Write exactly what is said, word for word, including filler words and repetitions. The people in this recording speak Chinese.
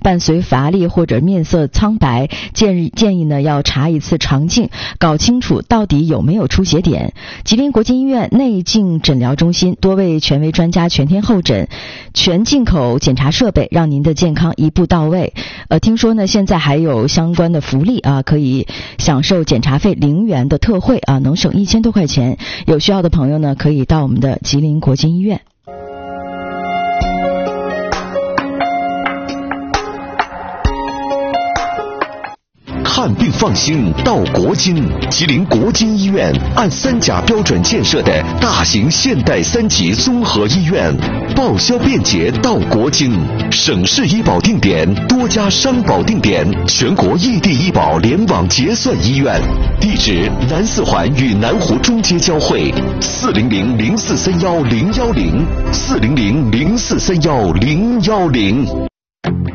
伴随乏力或者面色苍白，建议建议呢要查一次肠镜，搞清楚到底有没有出血点。吉林国际医院内镜诊疗中心多位权威专家全天候诊，全进口检查设备，让您的健康一步到位。呃，听说呢现在还有相关的福利啊，可以享受检查费零元的特惠啊，能省一千多块钱。有需要的朋友呢，可以到我们的吉林国际医院。 看病放心到国金，吉林国金医院按三甲标准建设的大型现代三级综合医院，报销便捷到国金，省市医保定点，多家商保定点，全国异地医保联网结算医院，地址南四环与南湖中街交汇，四零零零四三幺零幺零，四零零零四三幺零幺零。